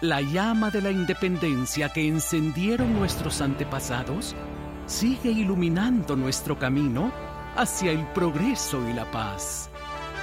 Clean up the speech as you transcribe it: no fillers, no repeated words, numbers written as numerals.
La llama de la independencia que encendieron nuestros antepasados sigue iluminando nuestro camino hacia el progreso y la paz.